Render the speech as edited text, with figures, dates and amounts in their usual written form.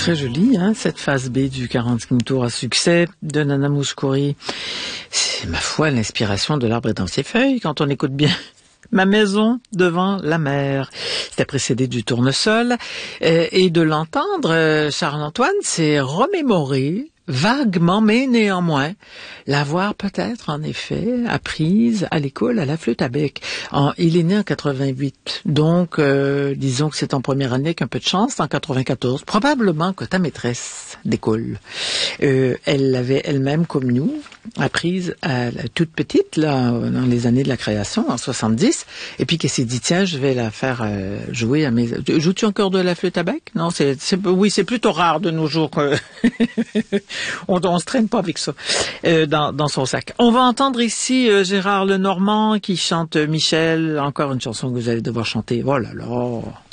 Très jolie, hein, cette phase B du 45e tour à succès de Nana Mouskouri. C'est, ma foi, l'inspiration de l'arbre est dans ses feuilles, quand on écoute bien. Ma maison devant la mer. C'était précédé du tournesol. Et de l'entendre, Charles-Antoine, c'est remémorer vaguement, mais néanmoins, l'avoir peut-être, en effet, apprise à l'école à la flûte à bec. Il est né en 88, donc disons que c'est en première année qu'un peu de chance, en 94. Probablement que ta maîtresse d'école, elle l'avait elle-même, comme nous, apprise à la toute petite, là, dans les années de la création, en 70, et puis qu'elle s'est dit, tiens, je vais la faire jouer à mes... Joues-tu encore de la flûte à bec? Non, oui, c'est plutôt rare de nos jours que... on se traîne pas avec ça dans son sac. On va entendre ici Gérard Lenormand qui chante Michel, encore une chanson que vous allez devoir chanter. Oh là là!